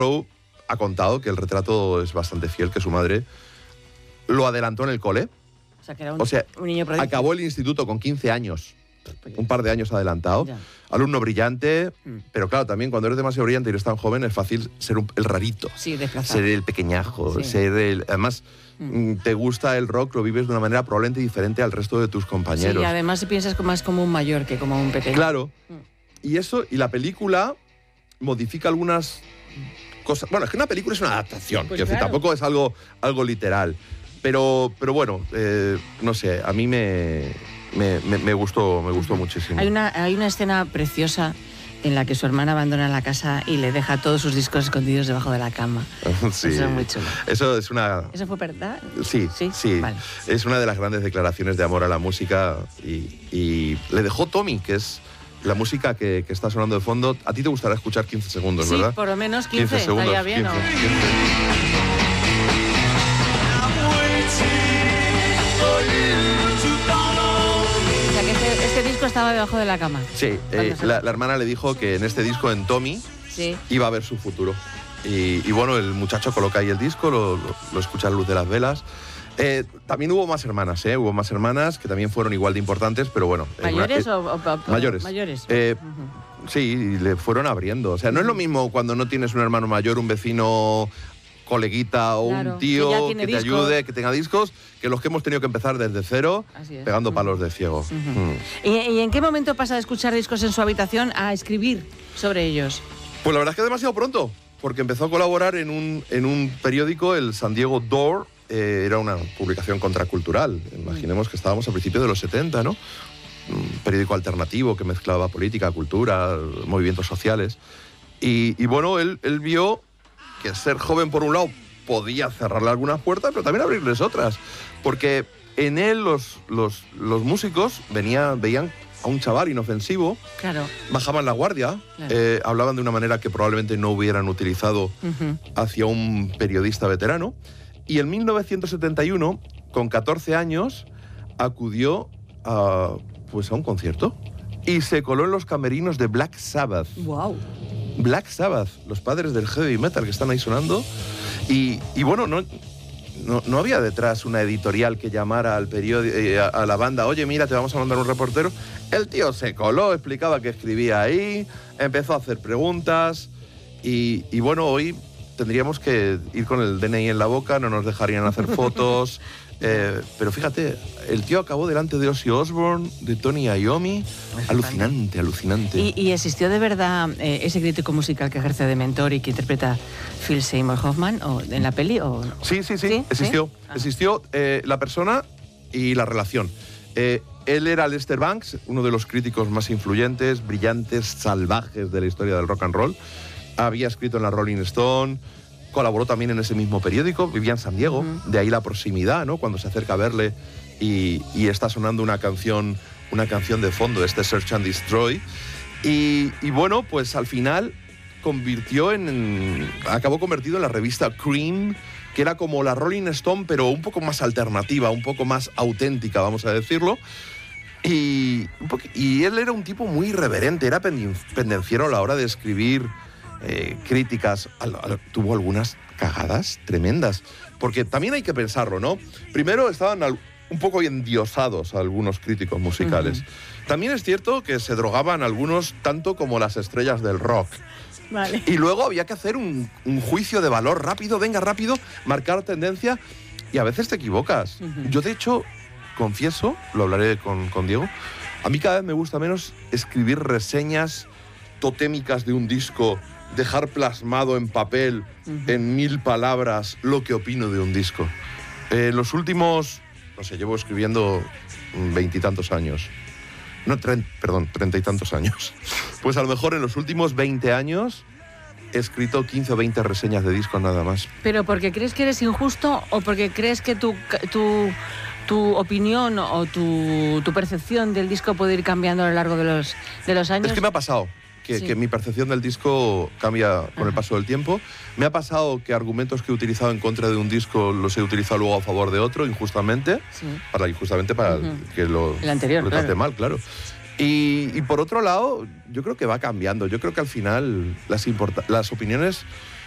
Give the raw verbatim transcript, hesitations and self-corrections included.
Rowe ha contado que el retrato es bastante fiel, que su madre lo adelantó en el cole. O sea, que era un, o sea, un niño prodigio. Acabó el instituto con quince años, un par de años adelantado. Ya. Alumno brillante, mm. pero claro, también cuando eres demasiado brillante y eres tan joven es fácil ser un, el rarito. Sí, desplazado. Ser el pequeñajo, Sí. ser el... Además, Mm. te gusta el rock, lo vives de una manera probablemente diferente al resto de tus compañeros. Sí, y además piensas más como un mayor que como un pequeño. Claro. Mm. Y eso, y la película modifica algunas cosas. Bueno, es que una película es una adaptación, Pues que claro. tampoco es algo, algo literal. Pero, pero bueno, eh, no sé, a mí me, me, me, me gustó, me gustó muchísimo. Hay una, hay una escena preciosa en la que su hermana abandona la casa y le deja todos sus discos escondidos debajo de la cama. Sí. Eso es muy chulo. Eso es una... ¿Eso fue verdad? Sí, sí. sí. Vale. Es una de las grandes declaraciones de amor a la música y, y le dejó Tommy, que es la música que, que está sonando de fondo. A ti te gustará escuchar quince segundos, Sí, ¿verdad? por lo menos quince, segundos. estaría bien, ¿no? quince, quince. O sea, que este, este disco estaba debajo de la cama. Sí, eh, la, la hermana le dijo que en este disco, en Tommy, Sí. iba a ver su futuro. Y, y bueno, el muchacho coloca ahí el disco, lo, lo, lo escucha a la luz de las velas. Eh, también hubo más hermanas, ¿eh? Hubo más hermanas que también fueron igual de importantes, pero bueno. ¿Mayores eh, o, o, o mayores? Mayores. Eh, Uh-huh. Sí, y le fueron abriendo. O sea, no es lo mismo cuando no tienes un hermano mayor, un vecino, coleguita o Claro, un que tío ya que, tiene te discos. ayude, que tenga discos, que los que hemos tenido que empezar desde cero, Así es. pegando Mm. palos de ciego. Uh-huh. Mm. ¿Y, ¿Y en qué momento pasa de escuchar discos en su habitación a escribir sobre ellos? Pues la verdad es que demasiado pronto, porque empezó a colaborar en un, en un periódico, el San Diego Door. Eh, era una publicación contracultural. Imaginemos que estábamos a principios de los setenta, ¿no? Un periódico alternativo que mezclaba política, cultura, movimientos sociales. Y, y bueno, él, él vio que ser joven, por un lado, podía cerrarle algunas puertas, pero también abrirles otras. Porque en él los, los, los músicos venía, veían a un chaval inofensivo, Claro. bajaban la guardia, Claro. eh, hablaban de una manera que probablemente no hubieran utilizado Uh-huh. hacia un periodista veterano. Y en mil novecientos setenta y uno, con catorce años, acudió a, pues a un concierto y se coló en los camerinos de Black Sabbath. Wow. Black Sabbath, los padres del heavy metal que están ahí sonando. Y, y bueno, no, no, no había detrás una editorial que llamara al periódico, eh, a, a la banda, oye, mira, te vamos a mandar un reportero. El tío se coló, explicaba que escribía ahí, empezó a hacer preguntas y, y bueno, hoy tendríamos que ir con el D N I en la boca, no nos dejarían hacer fotos. Eh, pero fíjate, el tío acabó delante de Ozzy Osbourne, de Tony Iommi. Alucinante, alucinante. ¿Y, y existió de verdad eh, ese crítico musical que ejerce de mentor y que interpreta Phil Seymour Hoffman o, en la peli? O... Sí, sí, sí, ¿Sí? existió. ¿Sí? Ah. Existió eh, la persona y la relación. Eh, él era Lester Bangs, uno de los críticos más influyentes, brillantes, salvajes de la historia del rock and roll. Había escrito en la Rolling Stone, colaboró también en ese mismo periódico, vivía en San Diego, Uh-huh. de ahí la proximidad, ¿no? Cuando se acerca a verle y, y está sonando una canción, una canción de fondo, este Search and Destroy. Y, y bueno, pues al final convirtió en, en- acabó convertido en la revista Cream, que era como la Rolling Stone, pero un poco más alternativa, un poco más auténtica, vamos a decirlo. Y, un poqu- y él era un tipo muy irreverente, era pendi- pendenciero a la hora de escribir eh, críticas. Al- al- tuvo algunas cagadas tremendas, porque también hay que pensarlo, ¿no? Primero estaban al- un poco endiosados algunos críticos musicales. Ujú. También es cierto que se drogaban algunos tanto como las estrellas del rock. Vale. Y luego había que hacer un, un juicio de valor rápido, venga rápido, marcar tendencia, y a veces te equivocas. Ujú. Yo, de hecho, confieso, lo hablaré con, con Diego, a mí cada vez me gusta menos escribir reseñas totémicas de un disco, dejar plasmado en papel, Ujú. en mil palabras, lo que opino de un disco. En los últimos, no sé, llevo escribiendo veintitantos años. No, tren, perdón, treinta y tantos años. Pues a lo mejor en los últimos veinte años he escrito quince o veinte reseñas de discos nada más. ¿Pero porque crees que eres injusto o porque crees que tu, tu, tu opinión o tu, tu percepción del disco puede ir cambiando a lo largo de los, de los años? Es que me ha pasado que, Sí. que mi percepción del disco cambia con el Ajá. paso del tiempo. Me ha pasado que argumentos que he utilizado en contra de un disco los he utilizado luego a favor de otro, injustamente, Sí. para, injustamente para Ujú. que lo, El anterior, lo trate claro. mal, claro. Y, y por otro lado, yo creo que va cambiando. Yo creo que al final las, importa- las opiniones